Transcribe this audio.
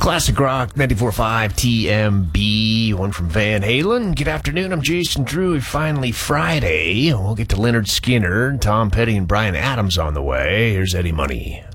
Classic Rock 94.5 TMB, one from Van Halen. Good afternoon, I'm Jason Drew. Finally Friday. We'll get to Leonard Skinner, Tom Petty, and Bryan Adams on the way. Here's Eddie Money.